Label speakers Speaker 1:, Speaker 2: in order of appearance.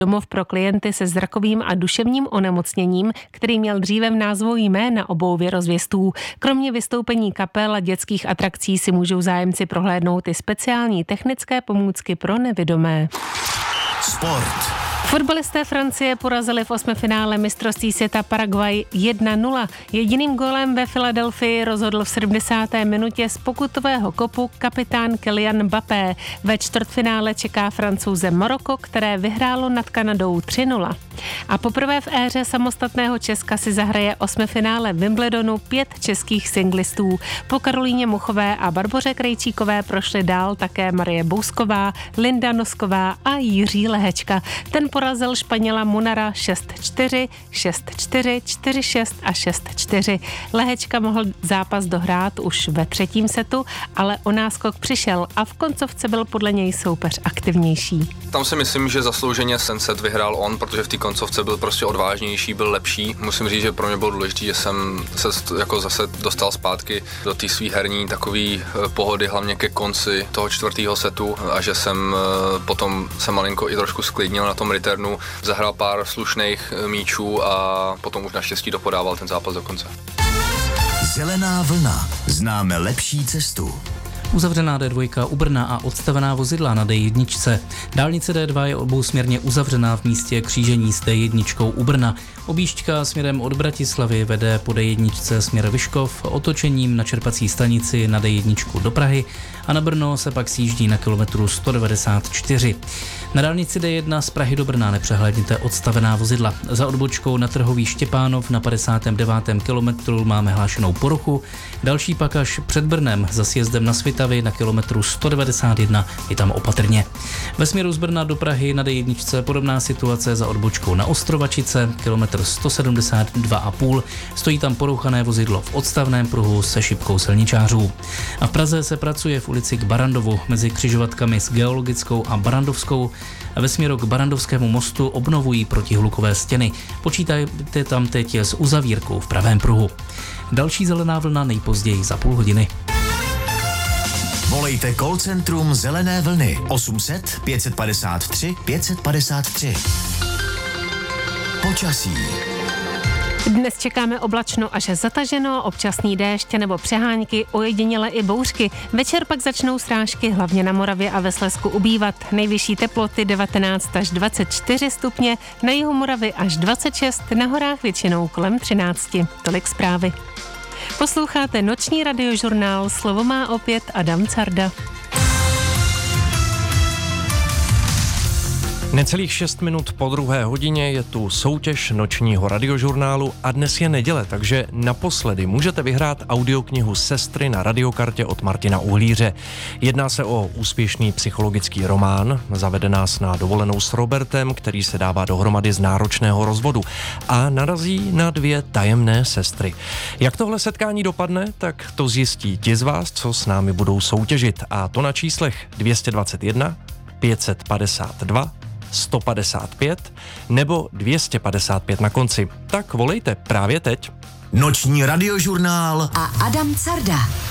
Speaker 1: domov pro klienty se zrakovým a duševním onemocněním, který měl dříve v názvu jména obou věrozvěstů. Kromě vystoupení kapel a dětských atrakcí si můžou zájemci prohlédnout i speciální technické pomůcky pro nevidomé.
Speaker 2: Sport.
Speaker 1: Fotbalisté Francie porazili v osmifinále mistrovství světa Paraguay 1-0. Jediným gólem ve Filadelfii rozhodl v 70. minutě z pokutového kopu kapitán Kylian Mbappé. Ve čtvrtfinále čeká Francouze Maroko, které vyhrálo nad Kanadou 3-0. A poprvé v éře samostatného Česka si zahraje osmifinále Wimbledonu 5 českých singlistů. Po Karolíně Muchové a Barboře Krejčíkové prošly dál také Marie Bousková, Linda Nosková a Jiří Lehečka. Ten porazil Španěla Munara 6-4, 6-4, 4-6 a 6-4. Lehečka mohl zápas dohrát už ve třetím setu, ale o náskok přišel a v koncovce byl podle něj soupeř aktivnější.
Speaker 3: Tam si myslím, že zaslouženě ten set vyhrál on, protože v té koncovce byl prostě odvážnější, byl lepší. Musím říct, že pro mě bylo důležité, že jsem se jako zase dostal zpátky do té svý herní takový pohody, hlavně ke konci toho čtvrtého setu a že jsem potom se malinko i trošku sklidnil na tom returnu, zahrál pár slušných míčů a potom už naštěstí dopodával ten zápas do konce.
Speaker 2: Zelená vlna. Známe lepší cestu.
Speaker 4: Uzavřená D2 u Brna a odstavená vozidla na D1. Dálnice D2 je obousměrně uzavřená v místě křížení s D1 u Brna. Objížďka směrem od Bratislavy vede po D1 směr Vyškov otočením na čerpací stanici na D1 do Prahy a na Brno se pak sjíždí na kilometru 194. Na dálnici D1 z Prahy do Brna nepřehlédněte odstavená vozidla. Za odbočkou na Trhový Štěpánov na 59. kilometru máme hlášenou poruchu, další pak až před Brnem za sjezdem na Svitavy na kilometru 191 je tam opatrně. Ve směru z Brna do Prahy na D1 podobná situace za odbočkou na Ostrovačice, kilometr 172,5, stojí tam porouchané vozidlo v odstavném pruhu se šipkou silničářů. A v Praze se pracuje v ulici k Barandovu mezi křižovatkami s Geologickou a Barandovskou. Ve směru k Barandovskému mostu obnovují protihlukové stěny. Počítajte tam teď s uzavírkou v pravém pruhu. Další zelená vlna nejpozději za půl hodiny.
Speaker 2: Volejte call centrum Zelené vlny 800 553 553. Počasí.
Speaker 1: Dnes čekáme oblačno až zataženo, občasný déšť nebo přehánky, ojediněle i bouřky. Večer pak začnou srážky, hlavně na Moravě a ve Slezsku ubývat. Nejvyšší teploty 19 až 24 stupně, na jihu Moravy až 26, na horách většinou kolem 13. Tolik zprávy. Posloucháte noční radiožurnál, slovo má opět Adam Carda.
Speaker 5: Necelých 6 minut po 2. hodině je tu soutěž nočního radiožurnálu a dnes je neděle, takže naposledy můžete vyhrát audioknihu Sestry na radiokartě od Martina Uhlíře. Jedná se o úspěšný psychologický román, zavede nás na dovolenou s Robertem, který se dává dohromady z náročného rozvodu a narazí na 2 tajemné sestry. Jak tohle setkání dopadne, tak to zjistí ti z vás, co s námi budou soutěžit, a to na číslech 221, 552, 155 nebo 255 na konci. Tak volejte právě teď.
Speaker 2: Noční radiožurnál
Speaker 6: a Adam Carda.